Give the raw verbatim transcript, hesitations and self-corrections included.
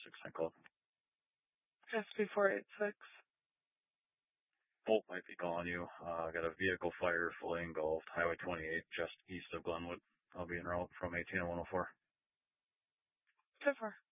six nine Club. S B four eight six. Bolt might be calling you. Uh, got a vehicle fire fully engulfed, Highway twenty-eight, just east of Glenwood. I'll be en route from eighteen oh one oh four. ten four.